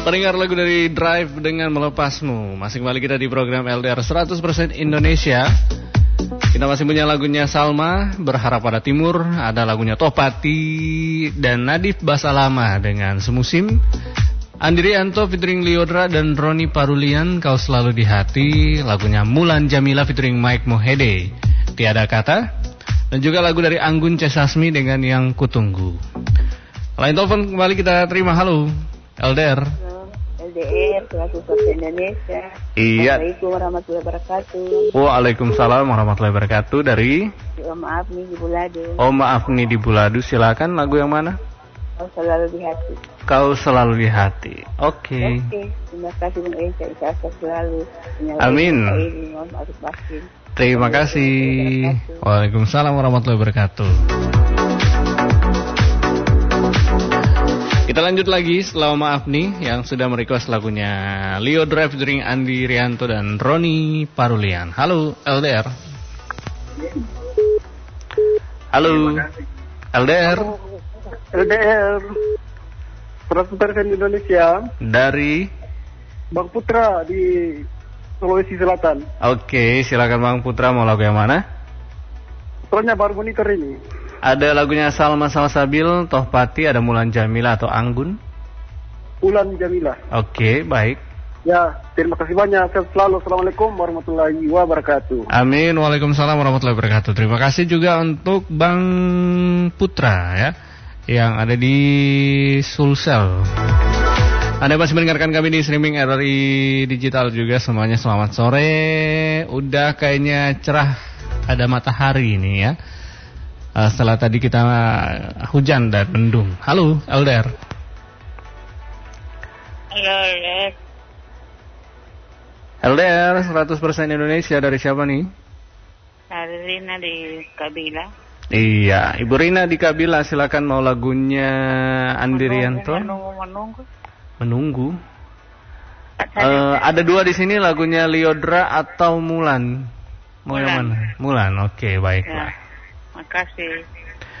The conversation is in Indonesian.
Pendengar lagu dari Drive dengan Melepasmu. Masih kembali kita di program LDR 100% Indonesia. Kita masih punya lagunya Salma, Berharap Pada Timur. Ada lagunya Tohpati dan Nadif Basalama dengan Semusim. Andi Rianto featuring Lyodra dan Roni Parulian, Kau Selalu di Hati. Lagunya Mulan Jamila featuring Mike Mohede, Tiada Kata. Dan juga lagu dari Anggun C. Sasmi dengan Yang Kutunggu. Lain telepon kembali kita terima. Halo LDR LDR 100% Indonesia. Iya. Assalamualaikum warahmatullahi wabarakatuh. Waalaikumsalam warahmatullahi wabarakatuh. Dari Maaf nih di Bulado. Oh maaf nih di Bulado. Silakan, lagu yang mana? Kau Selalu di Hati. Kau Selalu di Hati. Oke. Terima kasih Bung Esa. Sehat selalu. Amin. Terima kasih. Waalaikumsalam warahmatullahi wabarakatuh. Kita lanjut lagi setelah maaf nih yang sudah merequest lagunya Leo Drive featuring Andi Rianto dan Roni Parulian. Halo LDR. Halo LDR. LDR 100% Indonesia. Dari Bang Putra di Sulawesi Selatan. Oke, silakan Bang Putra, mau lagu yang mana? Soalnya baru monitor ini. Ada lagunya Salma Salsabil, Tohpati, ada Mulan Jamila atau Anggun? Mulan Jamila. Oke, baik. Ya, terima kasih banyak. Sehat selalu. Assalamualaikum warahmatullahi wabarakatuh. Amin, waalaikumsalam warahmatullahi wabarakatuh. Terima kasih juga untuk Bang Putra ya, yang ada di Sulsel. Anda masih mendengarkan kami di streaming RRI Digital juga. Semuanya selamat sore. Udah kayaknya cerah, ada matahari ini ya. Setelah tadi kita hujan dan mendung. Halo LDR. Halo LDR. LDR 100% Indonesia, dari siapa nih? Dari Rina di Kabila. Iya, Ibu Rina di Kabila, silakan mau lagunya Andi Rianto. Menunggu. Ada dua di sini, lagunya Lyodra atau Mulan. Mau yang mana? Mulan. Oke, baiklah. Ya, makasih.